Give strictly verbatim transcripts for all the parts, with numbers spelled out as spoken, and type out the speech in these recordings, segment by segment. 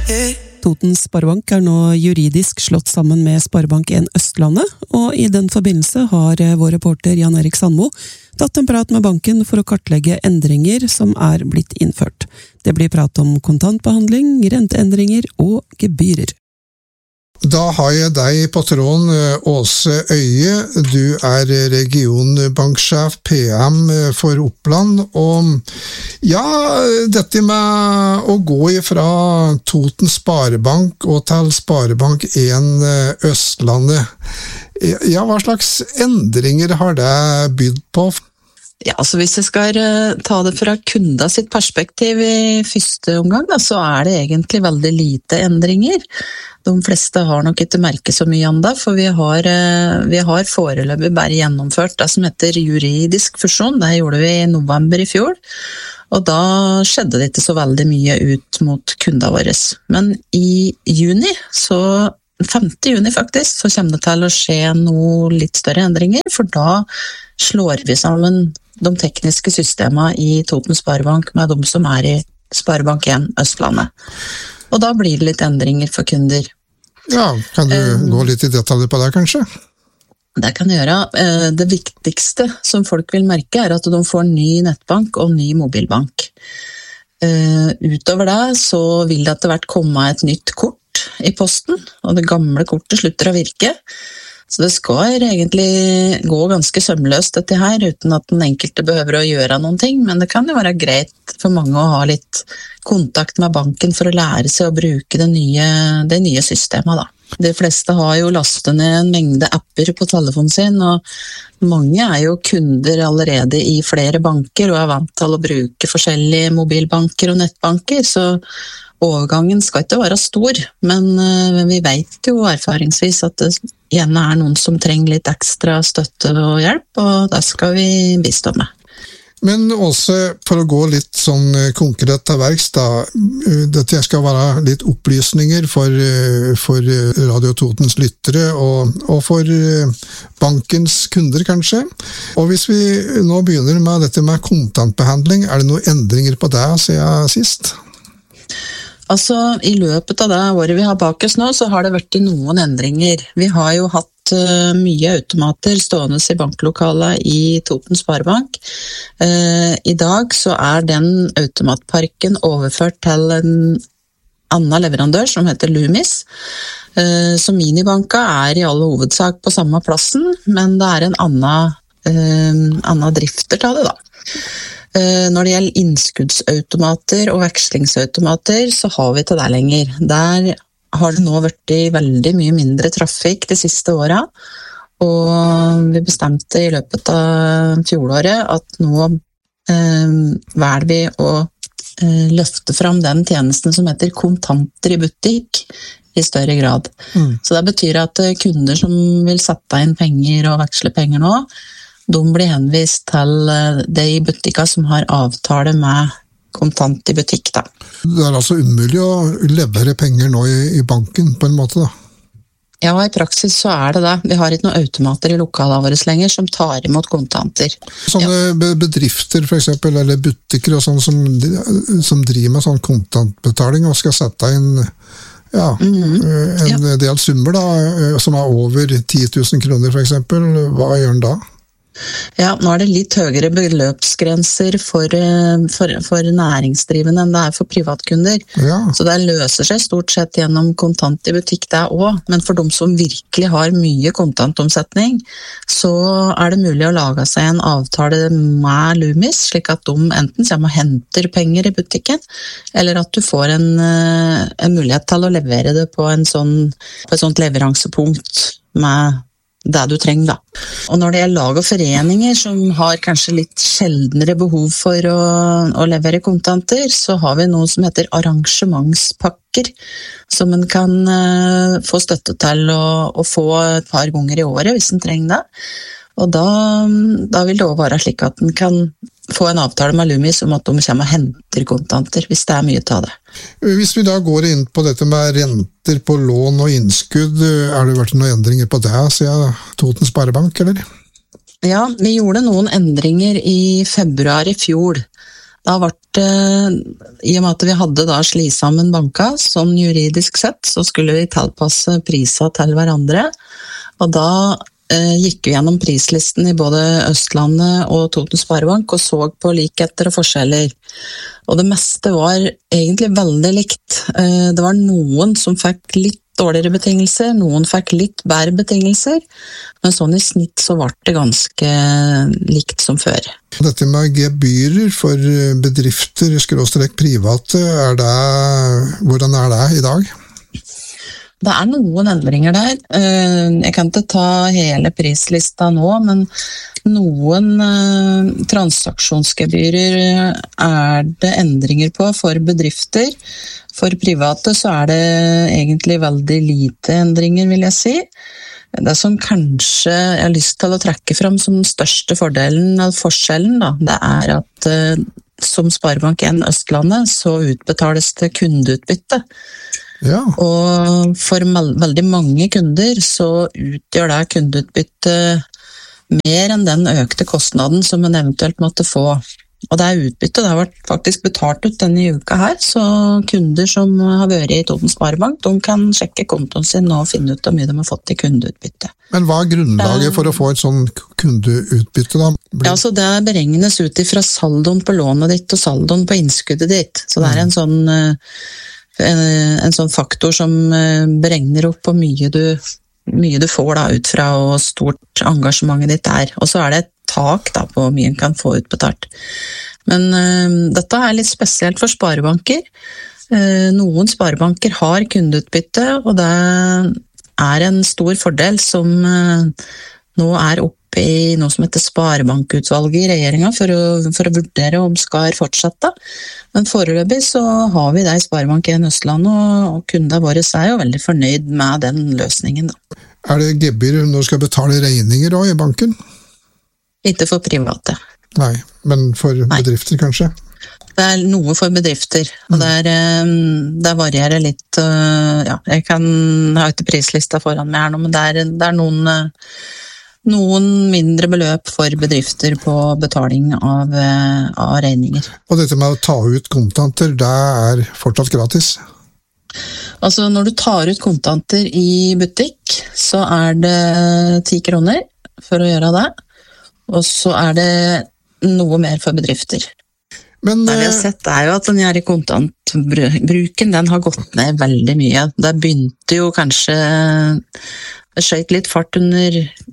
Totens Sparebank er nå juridisk slått sammen med Sparebank en Østlandet, og i den forbindelse har vår reporter Jan Erik Sandmo tatt en prat med banken for å kartlegge endringer som er blitt innført. Det blir prat om kontantbehandling, renteendringer og gebyrer. Da har jeg deg på tråden, Åse Øye. Du er regionbanksjef P M for Oppland, og ja, dette med å gå ifra Totens Sparebank og til Sparebank en Østlandet, ja, hva slags endringer har det bydd på? Ja, altså hvis jeg skal ta det fra kunda sitt perspektiv i første omgang, da, så er det egentlig veldig lite endringer. De fleste har nok ikke merket så mye enda, for vi har, vi har foreløpig bare gjennomført det som heter juridisk fusjon. Det gjorde vi i november i fjor, og da skjedde det ikke så veldig mye ut mot kundene våre. Men i juni, så femte juni faktisk, så kommer det til å skje noe litt større endringer, for da slår vi sammen de tekniske systemene i Totens Sparebank med de som er i Sparebank en Østlandet. Og da blir det litt endringer for kunder. Ja, kan du um, gå litt i detaljer på det, kanskje? Det kan jeg gjøre. Det viktigste som folk vil merke er at de får ny nettbank og ny mobilbank. Utover det så vil det etter hvert komme et nytt kort i posten, og det gamle kortet slutter å virke. Så det skal egentlig gå ganske sømløst dette her, uten at den enkelte behøver å gjøre noen ting, men det kan jo være greit for mange å ha litt kontakt med banken for å lære seg å bruke det nye, det nye systemet da. De fleste har jo lastet ned en mengde apper på telefonen sin, og mange er jo kunder allerede i flere banker og er vant til å bruke forskjellige mobilbanker og nettbanker, så overgangen skal ikke være stor, men vi vet jo erfaringsvis at det gjerne er noen som trenger litt ekstra støtte og hjelp, og det skal vi bistå med. Men også for å gå litt sånn konkret til verks da, dette skal være litt opplysninger for, for Radio Totens lyttere og, og for bankens kunder kanskje. Og hvis vi nå begynner med dette med kontantbehandling, er det noen endringer på det siden sist? Altså, i løpet av det året vi har bak oss nå, så har det vært noen endringer. Vi har jo hatt uh, mye automater stående i banklokalet i Totens Sparebank. Uh, I dag så er den automatparken overført til en annen leverandør som heter Loomis. Uh, så minibanka er i all hovedsak på samme plassen, men det er en annen, uh, annen drifter til det da. Når det gjelder innskuddsautomater og vekslingsautomater, så har vi til det lenger. Der har det nå vært i veldig mye mindre trafikk de siste årene, og vi bestemte i løpet av fjoråret at nå eh, velger vi å eh, løfte fram den tjenesten som heter kontanter i butikk i større grad. Mm. Så det betyr at kunder som vil sette inn penger og veksle penger nå, de blir henvist til de i butikka som har avtale med kontant i butikk da. Det er altså umulig å levere penger nå i, i banken på en måte da? Ja, i praksis så er det det. Vi har ikke noen automater i lokalene våre lenger som tar imot kontanter. Sånne ja. bedrifter for eksempel, eller butikker og sånn som, som driver med sånn kontantbetaling og skal sette inn ja, mm-hmm. en ja. del summer da, som er over ti tusen kroner for eksempel, hva gjør den da? Ja, nå er det litt høyere beløpsgrenser for, for, for næringsdrivende enn det er for privatkunder. Ja. Så det løser seg stort sett gjennom kontant i butikk det også, men for de som virkelig har mye kontantomsetning, så er det mulig å lage seg en avtale med Loomis, slik at de enten kommer og henter penger i butikken, eller at du får en, en mulighet til å levere det på, en sånn, på et sånt leveransepunkt med det du trenger da. Og når det er lag og foreninger som har kanskje litt sjeldnere behov for å, å levere kontanter, så har vi noe som heter arrangementspakker, som en kan uh, få støtte til å, å få et par ganger i året hvis en trenger det. Og da, da vil det også være slik at en kan få en avtale med Loomis om at de kommer og henter kontanter, hvis det er mye til det. Hvis vi da går inn på dette med renter på lån og innskudd, er det vært noen endringer på det, siden Totens Sparebank, eller? Ja, vi gjorde noen endringer i februar i fjor. Da ble det, i og med at vi hadde da sli sammen banka, sånn juridisk sett, så skulle vi tilpasse priser til hverandre, og da eh, gikk vi gjennom prislisten i både Østlandet og Toten Sparebank og så på likheter og forskjeller. Og det meste var egentlig veldig likt. Eh, det var noen som fikk litt dårligere betingelser, noen fikk litt bedre betingelser, men sånn i snitt så ble det ganske likt som før. Dette med gebyrer for bedrifter, skråstrek private, er det, hvordan er det i dag? Det er noen endringer der. Jeg kan ikke ta hele prislista nå, men noen transaksjonsgebyrer er det endringer på for bedrifter. For private så er det egentlig veldig lite endringer, vil jeg si. Det som kanskje jeg har lyst til å trekke fram som den største fordelen, eller forskjellen, da, det er at eh, som Sparebank en Østlandet så utbetales det kundeutbytte. Ja. Og for veldig mange kunder så utgjør det kundeutbytte mer enn den økte kostnaden som en eventuelt måtte få. Og det er utbytte, det har vært faktisk betalt ut denne uka her, så kunder som har vært i Toten Sparebank, de kan sjekke kontoen sin og finne ut hvor mye de har fått i kundeutbytte. Men hva er grunnlaget for å få et sånn kundeutbytte da? Ja, så det beregnes ut ifra saldoen på lånet ditt og saldoen på innskuddet ditt, så det er en sånn, en sånn faktor som beregner opp hvor mye du, mye du får da, ut fra hvor stort engasjementet ditt er. Og så er det et tak da, på hvor mye en kan få utbetalt. Men uh, dette er litt spesielt for sparebanker. Uh, noen sparebanker har kundeutbytte, og det er en stor fordel som uh, nå er oppe i noe som heter Sparebankutvalget i regjeringen for å, for å vurdere om skal fortsette. Men foreløpig så har vi det i Sparebank en Østlandet, og, og kundene våre er jo veldig fornøyd med den løsningen. Da. Er det gebyr når du skal betale regninger da, i banken? Ikke for private. Nei, men for Nei. bedrifter kanskje? Det er noe for bedrifter, og det, er, det varierer litt. Ja, jeg kan ha ikke prislista foran meg her nå, men det er, det er noen, noen mindre beløp for bedrifter på betaling av, av regninger. Og dette med å ta ut kontanter, det er fortsatt gratis? Altså, når du tar ut kontanter i butikk, så er det ti kroner for å gjøre det. Og så er det noe mer for bedrifter. Men, det vi har sett er jo at den her kontantbruken, den har gått ned veldig mye. Det begynte jo kanskje, det skjøt litt fart under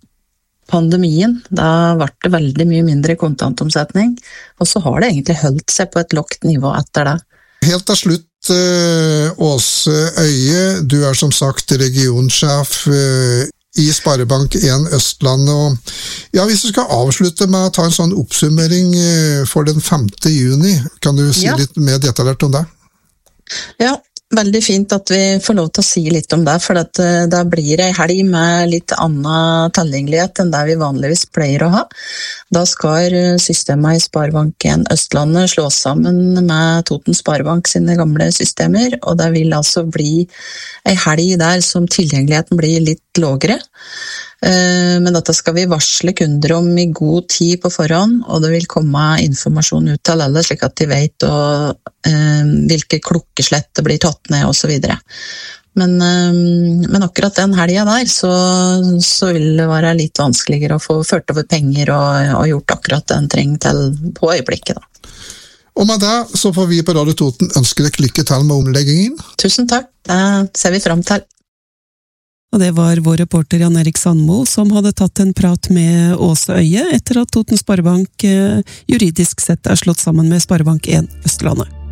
pandemien. Da ble det veldig mye mindre kontantomsetning, og så har det egentlig holdt seg på et lågt nivå etter det. Helt til slutt, Åse Øie, du er som sagt regionsjef i Sparebank en Østlandet, og ja, hvis du skal avslutte med å ta en sånn oppsummering for den femte juni, kan du si ja. litt mer detaljert om det? Ja, veldig fint at vi får lov til å si litt om det, for det, det blir en helg med litt annen tilgjengelighet enn det vi vanligvis pleier å ha. Da skal systemet i Sparebank en Østlandet slås sammen med Toten Sparebank sine gamle systemer, og det vil altså bli en helg der som tilgjengeligheten blir litt lågere. Men dette skal vi varsle kunder om i god tid på forhånd, og det vil komme informasjon ut til alle, slik at de vet og, eh, hvilke klokkeslett det blir tatt ned og så videre. Men, eh, men akkurat den helgen der, så, så vil det være litt vanskeligere å få ført over penger og, og gjort akkurat det en trenger til på øyeblikket. Da. Og med det så får vi på Radio Toten ønske deg lykke til med omleggingen. Tusen takk, det ser vi frem til. Og det var vår reporter Jan Erik Sandmo som hadde tatt en prat med Åse Øie etter at Toten Sparebank juridisk sett er slått sammen med Sparebank en Østlandet.